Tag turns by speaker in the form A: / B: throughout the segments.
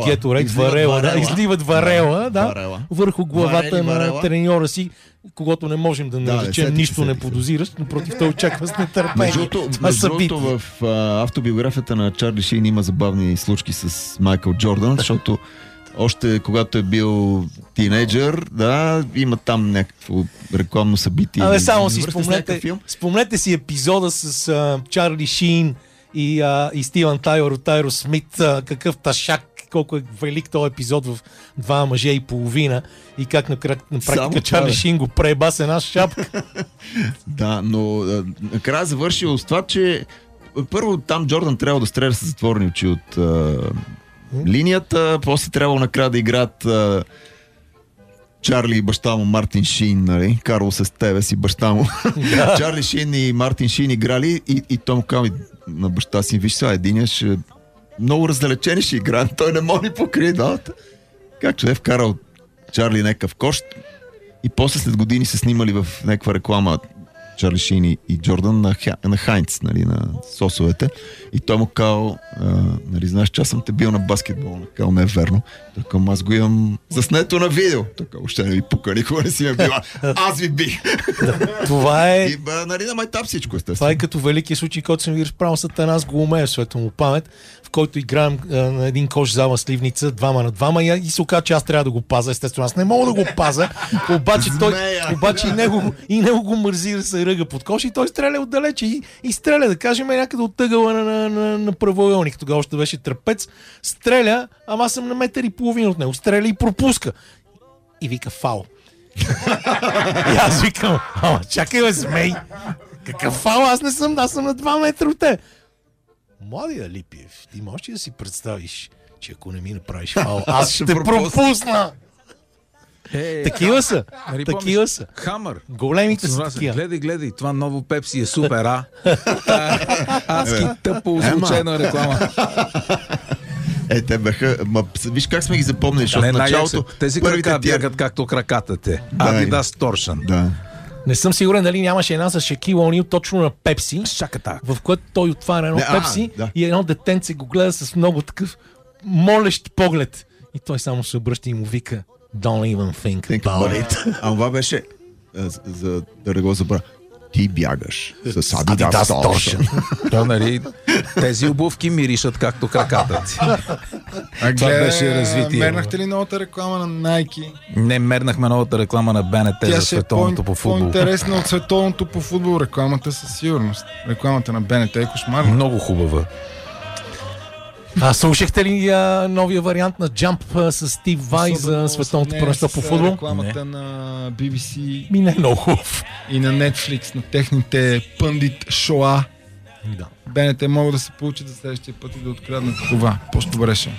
A: Геторейт, Варела, изливат Варела, върху главата на треньора си, когато не можем да наречем нищо не подозираш, но против той очаква с нетърпение.
B: Между другото, в автобиографията на Чарли Шин има забавни случки с Майкъл Джордан, защото още когато е бил тинейджър, има там някакво рекламно събитие.
A: Само си спомнете си епизода с Чарли Шин и Стивън Тайлър от Аеросмит, какъв ташак, колко е велик този епизод в 2 мъже и половина и как на практика Чарли Шин го преба с една шапка.
B: Да, но накрая завършил с това, че първо там Джордан трябва да стреля с затворени очи от линията, после трябвало накрая да играят Чарли и баща му Мартин Шин, нали? Карлос Естевес и баща му. Чарли Шин и Мартин Шин играли и той му казва на баща си, виж сега, единия ще много раздалечени ще играем, той не може да покрие двамата. Както е вкарал Чарли някакъв кощ и после след години се снимали в някаква реклама Чарли Шин и Джордан на Хайнц, нали, на сосовете. И той му казал, нали, знаеш, че аз съм те бил на баскетбол. Казал, не е верно. Така, аз го имам заснето на видео. Така, още не ви пука, никога не си ме била. Аз ви бих.
A: Това е...
B: И, нали, на майтап всичко, естествено.
A: Това е като великия случай, който съм ви разправил с Атанас Голомеев, светла му памет, в който играем на един кош зала сливница, 2 на 2 и се оказа, че аз трябва да го паза. Естествено, аз не мога да го паза, обаче и него го мързи да се ръга под кош и той стреля отдалече и стреля, да кажем, някъде от тъгъла на правоъгълник. Тогава още беше трапец. Стреля, ама аз съм на 1,5 метра от него. Стреля и пропуска. И вика фаул. И аз викам, чакай бе, змей. Какъв фаул? Аз съм на 2 метра от те. Младия Липиев, ти можеш ли да си представиш, че ако не ми направиш фаул, аз ще пропусна. Такива са. Такива са.
C: Хамър.
A: Големите са такива.
C: Гледай, това ново Пепси е супер, адски тъпо озвучена реклама.
B: Те бяха... Виж как сме ги запомнили, защото началото...
C: Тези крака бягат както краката те. Adidas Torsion.
B: Да.
A: Не съм сигурен дали нямаше една с Шакил О'Нил точно на Пепси, в което той отваря едно Пепси и едно детенце го гледа с много такъв молещ поглед. И той само се обръща и му вика Don't even think about it.
B: А това беше, за да не го забравя, ти бягаш с Adidas Torsion.
C: Нали, тези обувки миришат както краката ти. Това беше развитие.
D: Мернахте ли новата реклама на Nike?
C: Не мернахме новата реклама на БНТ за световното по футбол.
D: По-интересна от световното по футбол. Рекламата със сигурност. Рекламата на БНТ е кошмарна.
C: Много хубава.
A: Слушахте ли новия вариант на Jump с Стив Вай за световното първенство по футбол?
D: Рекламата на BBC
A: не е много хубав.
D: И на Netflix, на техните пъндит шоа.
A: Да.
D: БНТ могат да се получат за следващия път и да откраднат това. По-добре ще.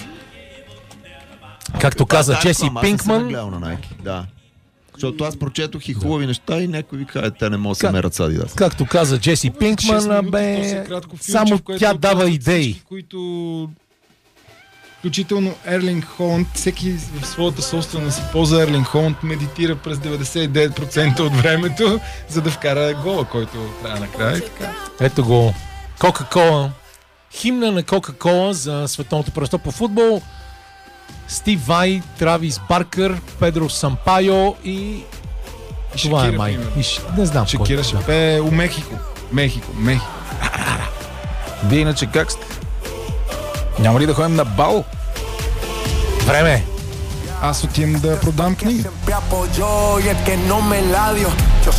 A: Както каза Джеси Пинкман.
B: Да. Защото аз прочетох и хубави неща и някой ви казва, те не могат да се мерят с Адидас.
A: Както каза Джеси Пинкман, само тя дава идеи.
D: Които включително Ерлинг Холанд, всеки в своята собствена си поза Ерлинг Холанд медитира през 99% от времето, за да вкара гола, който трябва накрая.
A: Ето го. Кока-кола. Химна на Кока-кола за световното първенство по футбол. Стив Вай, Травис Баркър, Педро Сампайо и това е май. Не знам.
D: Шакира ще пее у Мехико. Мехико.
C: Вие иначе как сте? Няма ли да ходим на бал?
A: Време.
D: Аз отивам да продам книги.